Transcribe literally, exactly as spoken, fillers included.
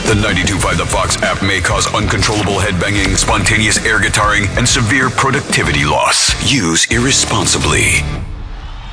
The ninety-two point five The Fox app may cause uncontrollable headbanging, spontaneous air guitaring, and severe productivity loss. Use irresponsibly.